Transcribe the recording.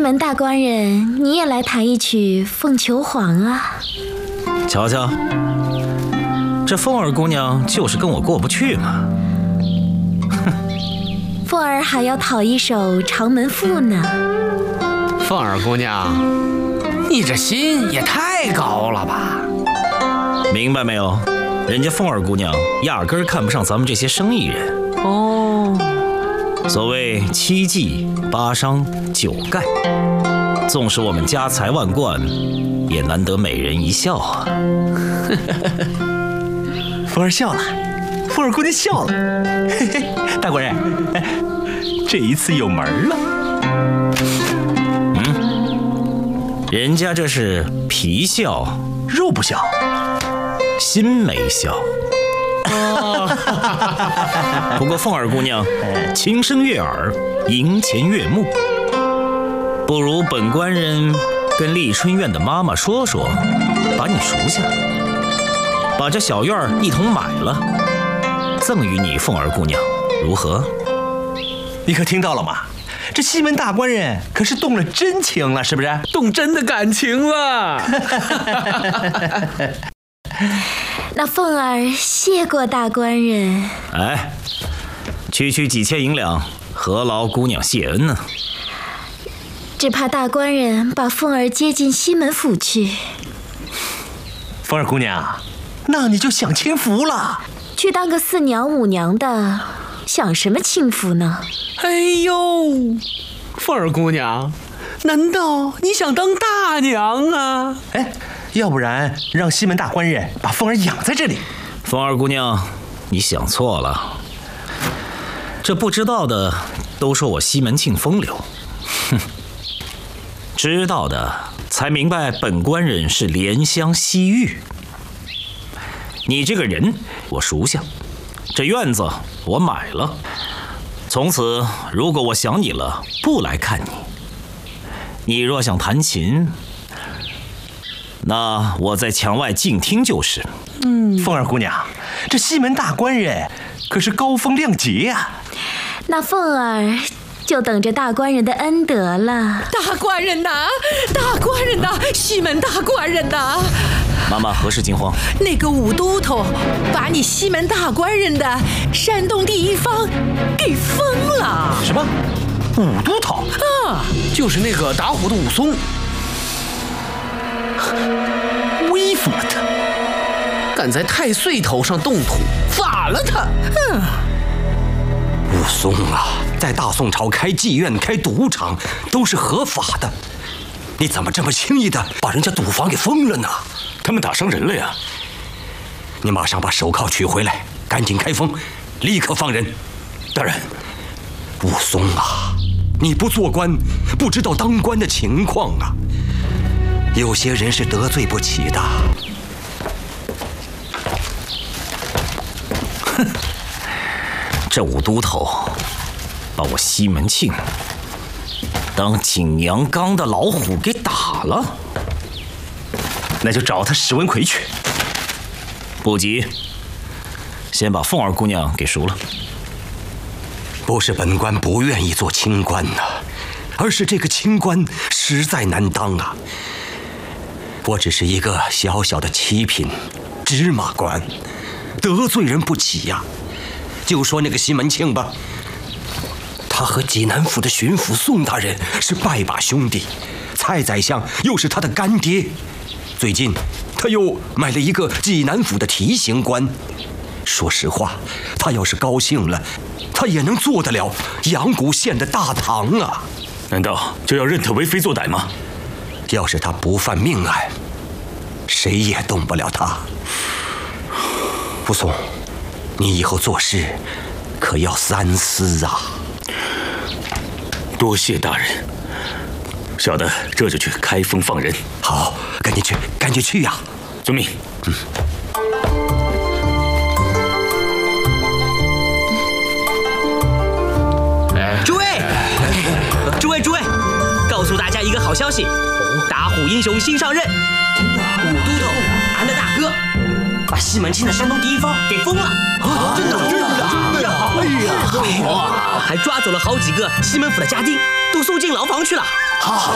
门大官人，你也来弹一曲《凤求凰》啊？ 瞧瞧，这凤儿姑娘就是跟我过不去嘛。 凤儿还要讨一首《长门赋》呢。 凤儿姑娘，你这心也太高了吧？ 明白没有？人家凤儿姑娘压根儿看不上咱们这些生意人。 哦， 所谓7计8伤9盖，纵使我们家财万贯，也难得美人一笑啊。 凤儿笑了，凤儿姑娘笑了。嘿嘿，大官人，这一次有门了。 人家这是皮笑肉不笑， 心没笑。不过凤儿姑娘轻声悦耳，银钱悦目，不如本官人跟丽春院的妈妈说说，把你赎下，把这小院一同买了，赠与你凤儿姑娘，如何？ 你可听到了吗？这西门大官人可是动了真情了，是不是？ 动真的感情了。 那凤儿谢过大官人。 哎，区几千银两，何劳姑娘谢恩呢？ 只怕大官人把凤儿接进西门府去。 凤儿姑娘，那你就享清福了。 去当个4娘5娘的，享什么清福呢？ 哎呦，凤儿姑娘，难道你想当大娘啊？ 哎，要不然让西门大官人把凤儿养在这里。 凤儿姑娘，你想错了。这不知道的都说我西门庆风流，哼，知道的才明白本官人是怜香惜玉。你这个人我熟下，这院子我买了，从此如果我想你了，不来看你。你若想弹琴，那我在墙外静听就是。 凤儿姑娘，这西门大官人可是高风亮节呀。 那凤儿就等着大官人的恩德了。 大官人呐，大官人呐，西门大官人呐！ 妈妈何事惊慌？ 那个武都头把你西门大官人的山东第一方给封了。 什么？武都头？ 啊， 就是那个打虎的武松， 威风了他！ 敢在太岁头上动土，法了他！ 武松啊，在大宋朝开妓院、开赌场都是合法的，你怎么这么轻易的把人家赌坊给封了呢？ 他们打伤人了呀！ 你马上把手铐取回来，赶紧开封，立刻放人。 大人， 武松啊，你不做官，不知道当官的情况啊。有些人是得罪不起的。 哼，这武都头把我西门庆当景阳冈的老虎给打了， 那就找他史文奎去。 不急，先把凤儿姑娘给赎了。 不是本官不愿意做清官呐，而是这个清官实在难当啊。我只是一个小小的七品芝麻官，得罪人不起呀。就说那个西门庆吧，他和济南府的巡抚宋大人是拜把兄弟，蔡宰相又是他的干爹。最近他又买了一个济南府的提刑官。说实话，他要是高兴了，他也能做得了阳谷县的大堂啊。 难道就要认他为非作歹吗？ 要是他不犯命案，谁也动不了他。武松，你以后做事可要三思啊。 多谢大人，小的这就去开封放人。 好，赶紧去，赶紧去呀！ 遵命。 诸位，告诉大家一个好消息，打虎英雄新上任，武都头俺的大哥把西门庆的山东第一方给封了。真的哎呀，还抓走了好几个西门府的家丁，都送进牢房去了。 好，